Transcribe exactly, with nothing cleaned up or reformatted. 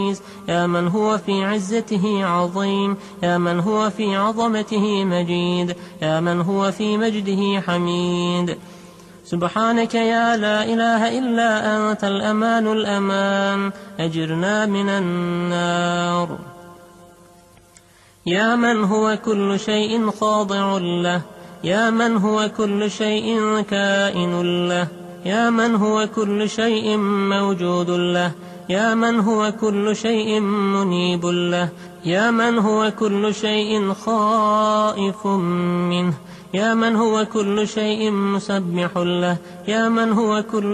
يا من هو في عزته عظيم، يا من هو في عظمته مجيد، يا من هو في مجده حميد. سبحانك يا لا إله إلا أنت الأمان الأمان، أجرنا من النار. يا من هو كل شيء خاضع له، يا من هو كل شيء كائن له، يا من هو كل شيء موجود له، يا من هو كل شيء منيب له، يا من هو كل شيء خائف منه، يا من هو كل شيء مسبح له، يا من هو كل